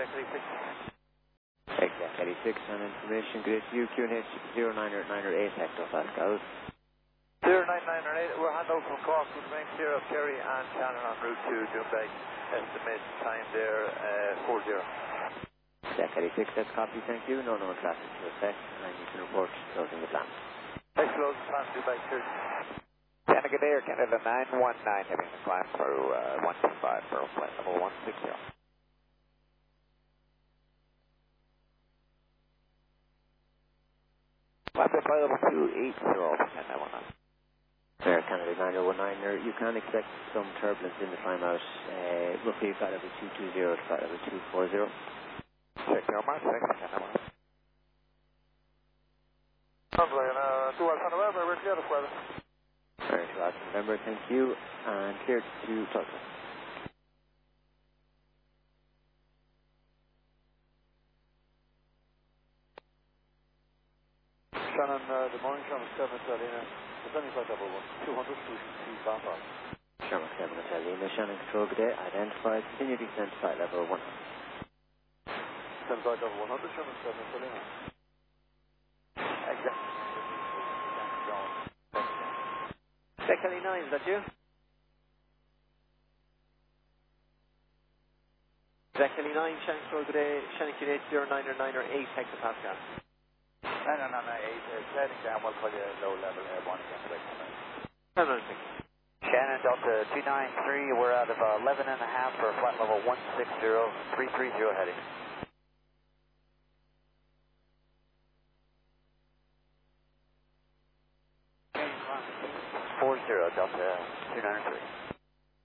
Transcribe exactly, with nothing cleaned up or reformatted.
eighty-six. Exact eighty-six on information, grid U Q N H zero nine nine eight hectopascals. zero nine nine eight, we're handover from Cork with range zero, Kerry and Shannon en route to Doonbeg. Estimate time there, uh, four zero. Exact eighty-six, that's copy, thank you. No known traffic to effect, and you can report closing the plan. Excellent, plan Doonbeg, cheers. Canada Air, Canada nine one nine, heading the climb for uh, one two five for flight level one six zero. Climb for flight level two eight zero, Canada nine one nine. Air Canada nine oh one nine, you can expect some turbulence in the climb out, uh, roughly flight level two two zero to flight level two four zero. Check your mark, check, Canada one. Sounds like an uh, two Alpha November, we're clear to weather. Alright, last November, thank you, and cleared to Tulsa. Shannon, uh, good morning, Shannon, seven Salina. Descending flight level two hundred, two two Band five. Sherman seven Hotel Lima, Shannon Control, good day, identified, continue descent to flight level one hundred. Descend flight level one hundred, Shannon seven Salina. Exact. Exact eighty-nine, is that you? Exact eighty-nine, Shannon Control, good day, Shannon Q H zero nine nine eight hectopascal. nine nine nine eight, uh, heading down, we'll call you low level airborne again. No, no, thank you. Shannon Delta two nine three, we're out of uh, eleven and a half for flight level one six zero, three three zero heading. four zero, Delta two nine